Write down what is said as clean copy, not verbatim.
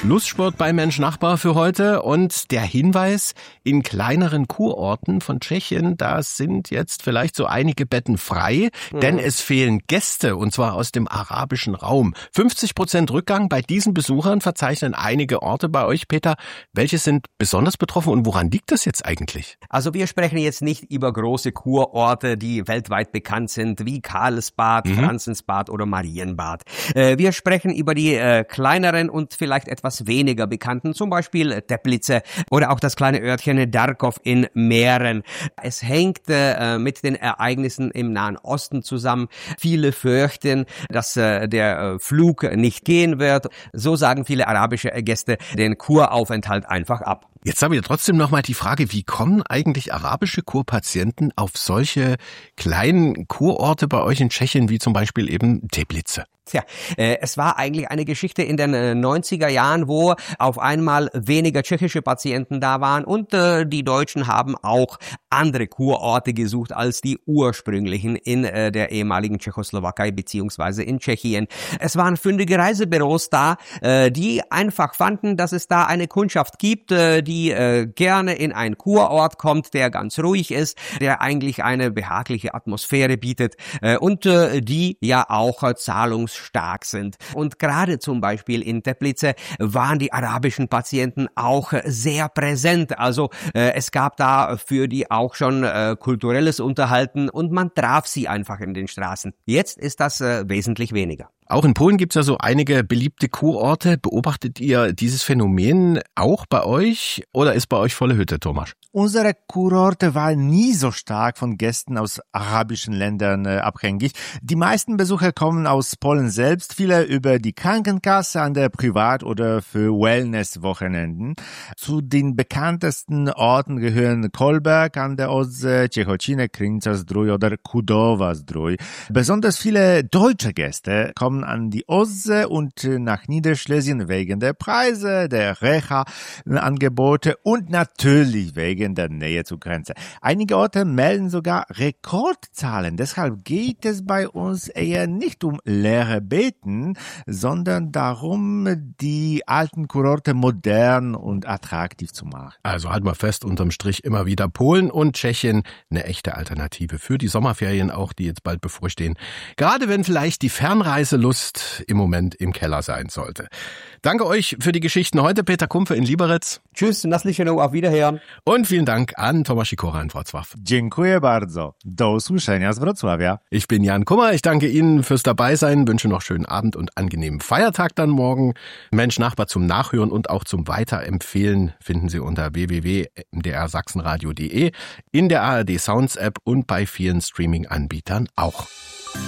Schlusssport bei Mensch Nachbar für heute und der Hinweis, in kleineren Kurorten von Tschechien, da sind jetzt vielleicht so einige Betten frei, denn es fehlen Gäste und zwar aus dem arabischen Raum. 50% Rückgang bei diesen Besuchern verzeichnen einige Orte bei euch, Peter. Welche sind besonders betroffen und woran liegt das jetzt eigentlich? Also wir sprechen jetzt nicht über große Kurorte, die weltweit bekannt sind, wie Karlsbad, Franzensbad oder Marienbad. Wir sprechen über die kleineren und vielleicht etwas weniger bekannten, zum Beispiel Teplice oder auch das kleine Örtchen Darkov in Mähren. Es hängt mit den Ereignissen im Nahen Osten zusammen. Viele fürchten, dass der Flug nicht gehen wird. So sagen viele arabische Gäste den Kuraufenthalt einfach ab. Jetzt haben wir trotzdem nochmal die Frage, wie kommen eigentlich arabische Kurpatienten auf solche kleinen Kurorte bei euch in Tschechien, wie zum Beispiel eben Teplice? Tja, es war eigentlich eine Geschichte in den 90er Jahren, wo auf einmal weniger tschechische Patienten da waren und die Deutschen haben auch andere Kurorte gesucht als die ursprünglichen in der ehemaligen Tschechoslowakei beziehungsweise in Tschechien. Es waren fündige Reisebüros da, die einfach fanden, dass es da eine Kundschaft gibt, die gerne in einen Kurort kommt, der ganz ruhig ist, der eigentlich eine behagliche Atmosphäre bietet und die ja auch zahlungsstark sind. Und gerade zum Beispiel in Teplice waren die arabischen Patienten auch sehr präsent. Also es gab da für die auch schon kulturelles Unterhalten und man traf sie einfach in den Straßen. Jetzt ist das wesentlich weniger. Auch in Polen gibt es ja so einige beliebte Kurorte. Beobachtet ihr dieses Phänomen auch bei euch oder ist bei euch volle Hütte, Thomas? Unsere Kurorte waren nie so stark von Gästen aus arabischen Ländern abhängig. Die meisten Besucher kommen aus Polen selbst, viele über die Krankenkasse an der Privat- oder für Wellness-Wochenenden. Zu den bekanntesten Orten gehören Kolberg an der Odse, Ciechocine, Krinca-Zdrój oder Kudowa-Zdrój. Besonders viele deutsche Gäste kommen an die Odse und nach Niederschlesien wegen der Preise, der Reha-Angebote und natürlich wegen der Nähe zur Grenze. Einige Orte melden sogar Rekordzahlen. Deshalb geht es bei uns eher nicht um leere Betten, sondern darum, die alten Kurorte modern und attraktiv zu machen. Also halt mal fest, unterm Strich immer wieder Polen und Tschechien eine echte Alternative für die Sommerferien auch, die jetzt bald bevorstehen. Gerade wenn vielleicht die Fernreiselust im Moment im Keller sein sollte. Danke euch für die Geschichten heute, Peter Kumpfe in Liberec. Tschüss, Naslicheno, auf Wiederhören. Und vielen Dank an Tomasz Sikora in Wrocław. Dziękuję bardzo. Do usłyszenia z Wrocławia. Ich bin Jan Kummer, ich danke Ihnen fürs Dabeisein, wünsche noch schönen Abend und angenehmen Feiertag dann morgen. Mensch Nachbar zum Nachhören und auch zum Weiterempfehlen finden Sie unter www.mdrsachsenradio.de, in der ARD Sounds App und bei vielen Streaming-Anbietern auch.